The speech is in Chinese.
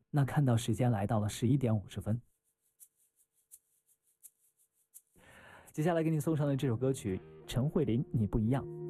那看到时间来到了11点50分。接下来给你送上的这首歌曲，陈慧琳《你不一样》。